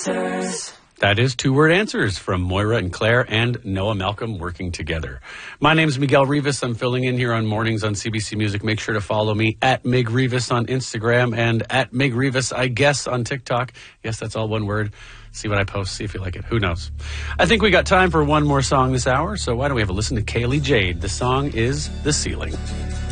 Answers. That is Two-Word Answers from Moira and Claire and Noah Malcolm working together. My name's Miguel Rivas. I'm filling in here on Mornings on CBC Music. Make sure to follow me at Mig Rivas on Instagram and at Mig Rivas, I guess, on TikTok. Yes, that's all one word. See what I post, see if you like it. Who knows? I think we got time for one more song this hour, so why don't we have a listen to Kaylee Jade? The song is The Ceiling.